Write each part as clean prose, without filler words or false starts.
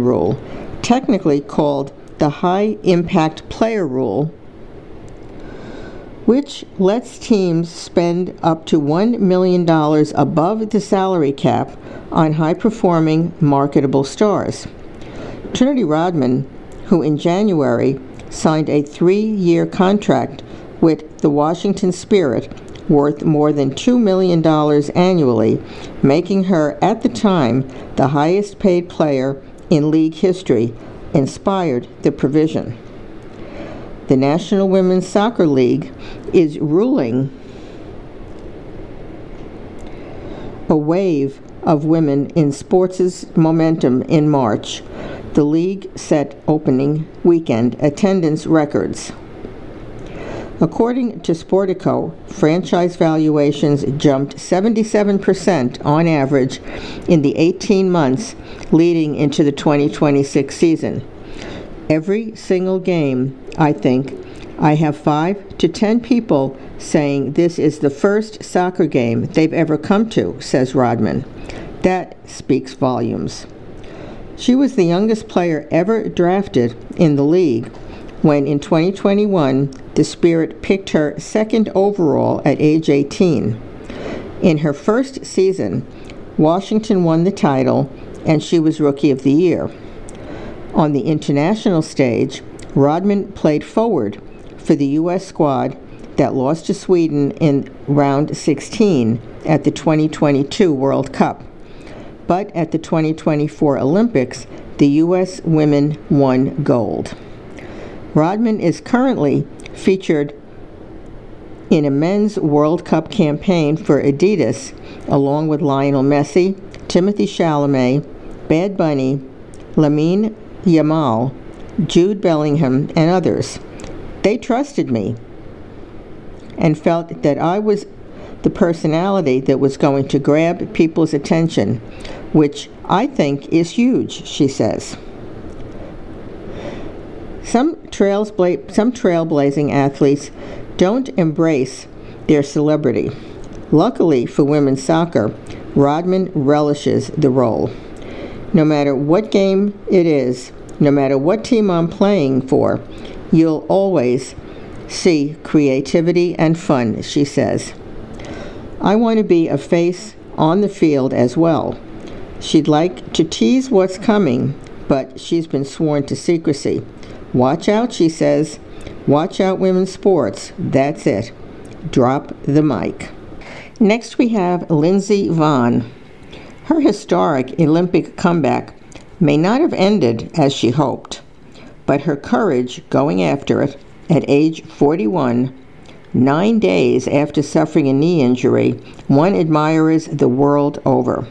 rule, technically called the High Impact Player Rule, which lets teams spend up to $1 million above the salary cap on high-performing, marketable stars. Trinity Rodman, who in January signed a 3-year contract with the Washington Spirit worth more than $2 million annually, making her, at the time, the highest-paid player in league history, inspired the provision. The National Women's Soccer League is ruling a wave of women in sports' momentum in March. The league set opening weekend attendance records. According to Sportico, franchise valuations jumped 77% on average in the 18 months leading into the 2026 season. Every single game, I think, I have 5 to 10 people saying this is the first soccer game they've ever come to, says Rodman. That speaks volumes. She was the youngest player ever drafted in the league when in 2021, the Spirit picked her second overall at age 18. In her first season, Washington won the title, and she was Rookie of the Year. On the international stage, Rodman played forward for the U.S. squad that lost to Sweden in round 16 at the 2022 World Cup. But at the 2024 Olympics, the U.S. women won gold. Rodman is currently featured in a men's World Cup campaign for Adidas, along with Lionel Messi, Timothy Chalamet, Bad Bunny, Lamine Yamal, Jude Bellingham, and others. They trusted me and felt that I was the personality that was going to grab people's attention, which I think is huge, she says. Some trailblazing athletes don't embrace their celebrity. Luckily for women's soccer, Rodman relishes the role. No matter what game it is, no matter what team I'm playing for, you'll always see creativity and fun, she says. I want to be a face on the field as well. She'd like to tease what's coming, but she's been sworn to secrecy. Watch out, she says. Watch out, women's sports. That's it. Drop the mic. Next we have Lindsey Vonn. Her historic Olympic comeback may not have ended as she hoped, but her courage going after it at age 41, 9 days after suffering a knee injury, won admirers the world over.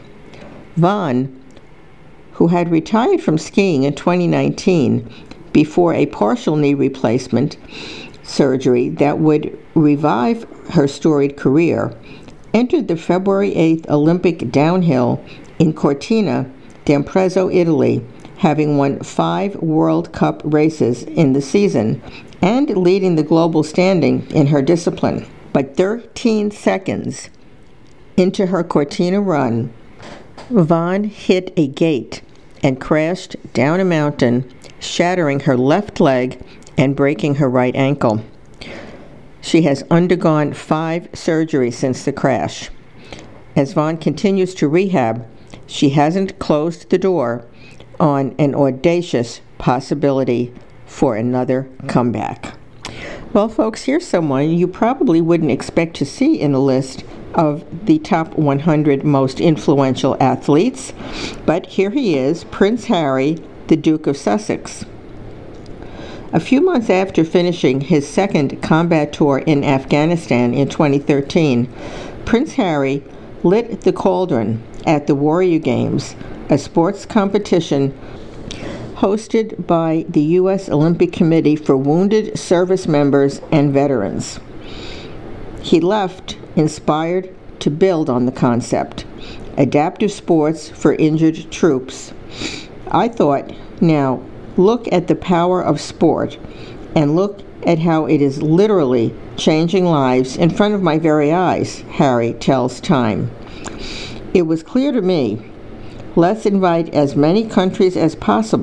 Vonn, who had retired from skiing in 2019 before a partial knee replacement surgery that would revive her storied career, entered the February 8th Olympic downhill in Cortina d'Ampezzo, Italy, having won 5 World Cup races in the season and leading the global standing in her discipline. But 13 seconds into her Cortina run, Vonn hit a gate and crashed down a mountain, shattering her left leg and breaking her right ankle. She has undergone 5 surgeries since the crash. As Vonn continues to rehab, she hasn't closed the door on an audacious possibility for another comeback. Well, folks, here's someone you probably wouldn't expect to see in a list of the top 100 most influential athletes, but here he is, Prince Harry, the Duke of Sussex. A few months after finishing his second combat tour in Afghanistan in 2013, Prince Harry lit the cauldron at the Warrior Games, a sports competition hosted by the U.S. Olympic Committee for Wounded Service Members and Veterans. He left inspired to build on the concept, adaptive sports for injured troops. I thought, now, look at the power of sport, and look at how it is literally changing lives in front of my very eyes, Harry tells Time. It was clear to me, let's invite as many countries as possible